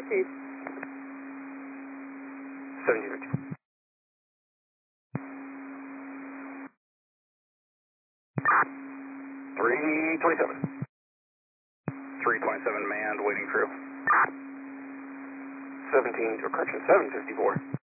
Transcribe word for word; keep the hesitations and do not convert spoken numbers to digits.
Chief. seventeen fifty. three twenty-seven. three twenty-seven manned, waiting crew. seventeen, or correction, seven fifty-four.